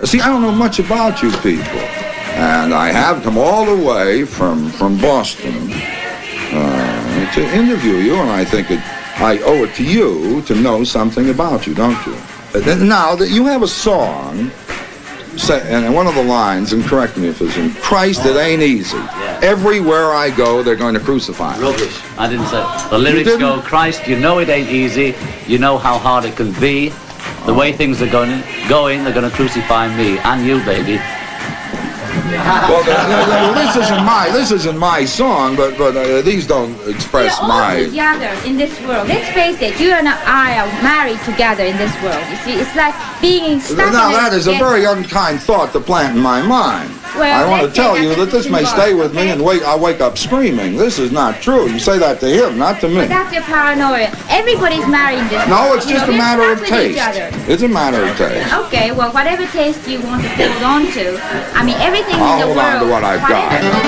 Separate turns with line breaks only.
See, I don't know much about you people. And I have come all the way from Boston to interview you, and I think I owe it to you to know something about you, don't you? Now, that you have a song, and one of the lines, and correct me if it's in, Christ, it ain't easy.
Yeah.
Everywhere I go, they're going to crucify me.
Rubbish. I didn't say. The lyrics go, Christ, you know it ain't easy. You know how hard it can be. The way things are going, they're going to crucify me and you, baby.
Well, this isn't my song, but these don't express
We're all together in this world. Let's face it, you and I are married together in this world. You see, it's like being stuck.
Now that is a very unkind thought to plant in my mind.
Well,
I want to tell you that this may stay with me and I'll wake up screaming. This is not true. You say that to him, not to me.
But that's your paranoia. Everybody's married in this world.
No, it's just a matter of taste. It's a matter of taste.
Okay, well, whatever taste you want to hold on to, I mean, everything in the world.
I'll hold on to what I've got.